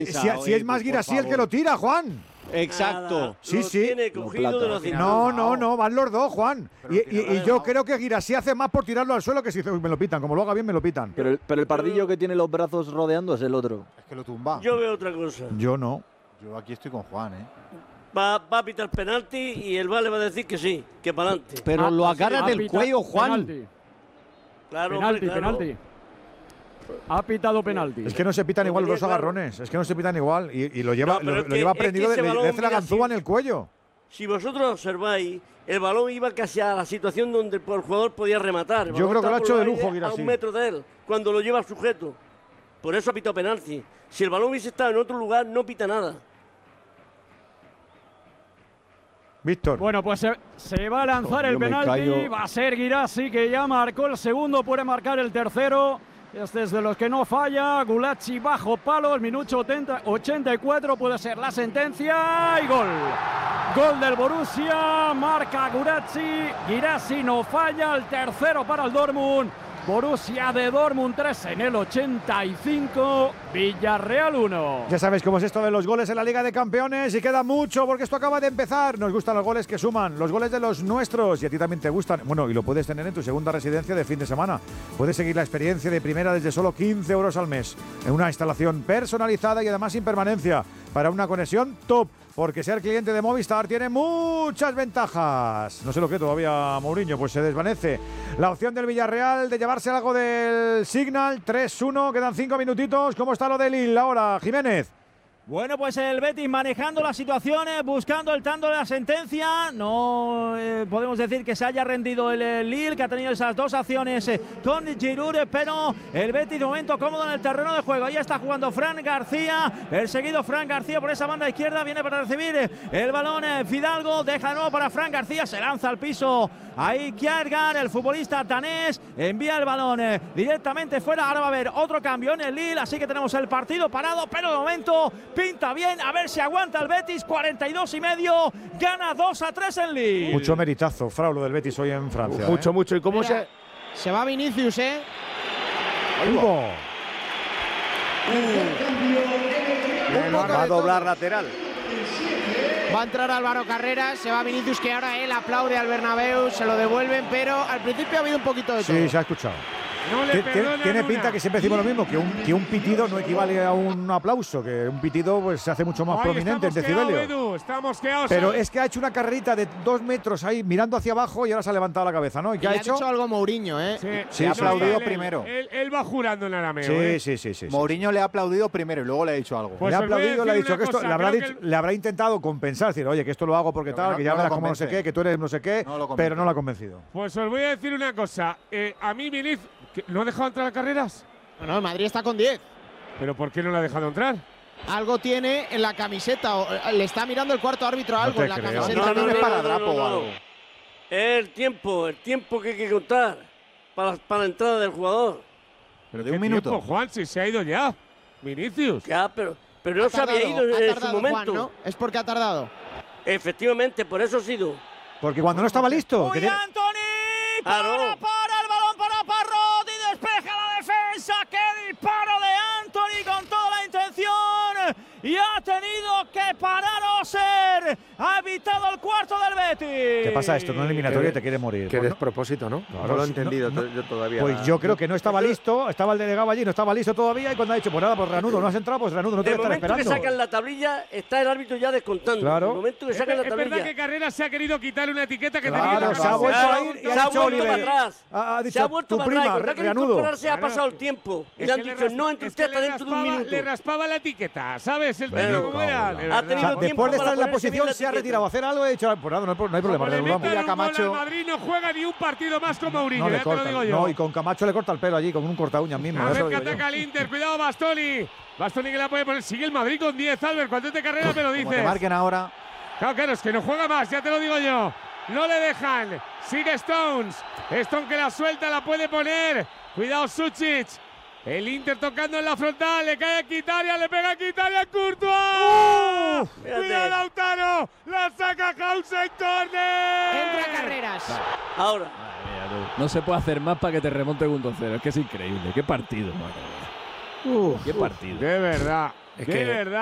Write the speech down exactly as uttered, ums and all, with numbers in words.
Si, si es más Guirassy el que lo tira, Juan. Exacto. Nada, Sí, lo sí. Tiene cogido de los No, no, no, van los dos, Juan. Y, y, y yo creo que Guirassy hace más por tirarlo al suelo que si me lo pitan. Como lo haga bien, me lo pitan. Pero el, pero el pardillo que tiene los brazos rodeando es el otro. Es que lo tumba. Yo veo otra cosa. Yo no. Yo aquí estoy con Juan, ¿eh? Va, va a pitar penalti y el Vale va a decir que sí, que para adelante. Pero Ah, lo ha agarra del pitado cuello, Juan. Penalti, Claro, penalti, hombre, claro. penalti. Ha pitado penalti. Es que no se pitan igual los dos agarrones. Es que no se pitan igual. Y, y lo lleva, No, pero lo, es lo que- lleva es que prendido, ese le, balón, le hace la mira, ganzúa si- en el cuello. Si vosotros observáis, el balón iba casi a la situación donde el jugador podía rematar. El Yo balón creo que lo ha estaba hecho por de el lujo, aire Guirassy. A un metro de él, cuando lo lleva el sujeto. Por eso ha pitado penalti. Si el balón hubiese estado en otro lugar, no pita nada. Víctor. Bueno, pues se, se va a lanzar Oh, el yo me penalti. callo. Va a ser Guirassy, que ya marcó el segundo, puede marcar el tercero. Este es de los que no falla. Gulacsi bajo palos, minuto ochenta, ochenta y cuatro, puede ser la sentencia y gol. Gol del Borussia, marca Gulacsi. Guirassy no falla, el tercero para el Dortmund. Borussia de Dortmund tres en el ochenta y cinco, Villarreal uno. Ya sabéis cómo es esto de los goles en la Liga de Campeones y queda mucho porque esto acaba de empezar. Nos gustan los goles que suman, los goles de los nuestros y a ti también te gustan. Bueno, y lo puedes tener en tu segunda residencia de fin de semana. Puedes seguir la experiencia de primera desde solo quince euros al mes en una instalación personalizada y además sin permanencia para una conexión top. Porque ser cliente de Movistar tiene muchas ventajas. No sé lo que todavía Mourinho, pues se desvanece. La opción del Villarreal de llevarse algo del Signal, tres uno, quedan cinco minutitos. ¿Cómo está lo del Lille ahora, Jiménez? Bueno, pues el Betis manejando las situaciones, buscando el tanto de la sentencia. No eh, podemos decir que se haya rendido el, el Lille, que ha tenido esas dos acciones eh, con Giroud, pero el Betis de momento cómodo en el terreno de juego. Ahí está jugando Fran García, perseguido Fran García por esa banda izquierda, viene para recibir el balón eh, Fidalgo, deja de nuevo para Fran García, se lanza al piso. Ahí Kjærgaard, el futbolista danés, envía el balón eh, directamente fuera. Ahora va a haber otro cambio en el Lille, así que tenemos el partido parado, pero de momento pinta bien, a ver si aguanta el Betis, cuarenta y dos y medio, gana dos a tres en Lille. Mucho meritazo, Frau, lo del Betis hoy en Francia. Mucho, ¿eh? mucho. ¿Y cómo Mira, se...? Se va Vinicius, ¿eh? Hugo. Un poco Va a de doblar todo. lateral. Va a entrar Álvaro Carreras, se va Vinicius, que ahora él aplaude al Bernabéu, se lo devuelven, pero al principio ha habido un poquito de todo. Sí, se ha escuchado. No le Ti- ti- perdonan Tiene una. pinta que siempre decimos lo mismo, que un, que un pitido no equivale a un aplauso, que un pitido pues se hace mucho más Ay, prominente en está mosqueado, decibelio. Edu, está mosqueado. Pero ¿sabes? es que ha hecho una carrerita de dos metros ahí mirando hacia abajo y ahora se ha levantado la cabeza, ¿no? ¿Y Y qué ha le ha hecho? dicho algo Mourinho, ¿eh? Sí, Sí, no, ha aplaudido él- primero. Él, él va jurando en arameo. Sí, ¿eh? sí, sí, sí. sí. Mourinho le ha aplaudido primero y luego le ha dicho algo. Pues le ha os voy a aplaudido, le ha decir dicho una que esto, cosa, le habrá, creo dicho- que el- le habrá intentado compensar, decir, oye, que esto lo hago porque Pero que tal, no- que ya no lo verás como no sé convence. qué, que tú eres no sé qué, No lo convence. pero no lo ha convencido. Pues os voy a decir una cosa. Eh, a mí Vinicius… ¿que ¿No ha dejado entrar a Carreras? No, el Madrid está con diez. ¿Pero por qué no lo ha dejado entrar? Algo tiene en la camiseta, o, eh, le está mirando el cuarto árbitro No algo te en la creo. camiseta. No, no, no, es para Drapo o algo. Es el tiempo, el tiempo que hay que contar para, para la entrada del jugador. Pero de ¿Qué un minuto. tiempo, Juan, si se ha ido ya. Vinicius. Ya, pero, pero no Ha se había tardado, ido en, ha en su tardado, momento. Juan, ¿no? Es porque ha tardado. Efectivamente, por eso ha sido. Porque cuando no estaba listo. ¡Uy, que tiene- Anthony! ¡Para, Claro. para el balón para Parrot! ¡Y despeja la defensa! ¡Qué disparo de Anthony con toda la intención! Y ha tenido que parar Oser. Ha evitado el cuarto del Betis. ¿Qué pasa esto? No eliminatoria y te quiere morir. Qué Pues no- despropósito, ¿no? Claro, No lo he sí, entendido no- to- yo todavía. Pues yo creo que no estaba listo, estaba el delegado allí, no estaba listo todavía y cuando ha dicho, pues nada, pues reanudo, no has entrado, pues reanudo, no te En el voy a estar momento que esperando. sacan la tablilla, está el árbitro ya descontando. Claro. En el momento que Es, sacan la es verdad tablilla. que Carreras se ha querido quitarle una etiqueta que tenía Claro, que se ha sacarse. vuelto a Claro, ir y se ha ha dicho vuelto Oliver. para atrás. Ha, ha Se dicho, ha vuelto tu para prima, atrás. re- Con tal que reanudo. incorporarse ha Claro. pasado el tiempo. Y Es le han que le dicho, ras- no, entre es que usted está le dentro de un raspaba- minuto. Le raspaba la etiqueta, ¿sabes? El Bueno, tío cómo era. cabrón. de Ha verdad. tenido O sea, tiempo después de para estar en la ponerse bien posición, la se ha etiqueta. retirado a hacer algo y ha dicho, pues nada, no hay, pro- no hay problema, Como le reanudamos. metan Y a un gol al Camacho- Madrid no juega ni un partido más con Mourinho, No, le ya te lo corta, digo yo. no, y con Camacho le corta el pelo allí, con un corta uñas mismo. A ya te ver lo que digo yo. ataca el Inter, cuidado Bastoni. Bastoni que la puede poner. Sigue el Madrid con diez, Albert. ¿Cuánto te carrera me lo Como te dices? marquen ahora. Claro, claro, es que no juega más, ya te lo digo yo. No le dejan. Sigue Stones. Stone que la suelta, la puede poner. Cuidado Sucic. El Inter tocando en la frontal. Le cae a Quitaria, le pega a Quitaria. ¡Courtois! Fíjate. ¡Cuidado Lautaro! ¡La saca Hausen Corner! Entra Carreras. Ahora, Mira tú, no se puede hacer más para que te remonte un dos cero. Es que es increíble. Qué partido, madre mía. Qué partido. De verdad. Es de que- verdad.